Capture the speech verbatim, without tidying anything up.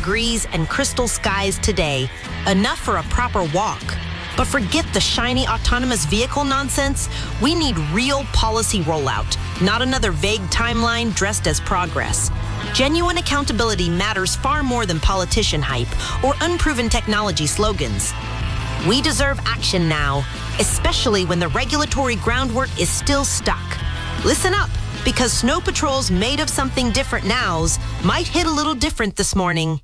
degrees and crystal skies today. Enough for a proper walk. But forget the shiny autonomous vehicle nonsense. We need real policy rollout, not another vague timeline dressed as progress. Genuine accountability matters far more than politician hype or unproven technology slogans. We deserve action now, especially when the regulatory groundwork is still stuck. Listen up, because Snow Patrol's made of something different nows might hit a little different this morning.